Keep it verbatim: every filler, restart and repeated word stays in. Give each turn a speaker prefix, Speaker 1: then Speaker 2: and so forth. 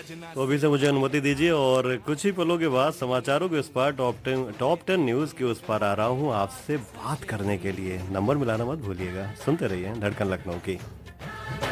Speaker 1: तो अभी से मुझे अनुमति दीजिए और कुछ ही पलों के बाद समाचारों के उस पार top ten top ten news के उस पार आ रहा हूँ आपसे बात करने के लिए। नंबर मिलाना मत भूलिएगा, सुनते रहिए धड़कन लखनऊ की।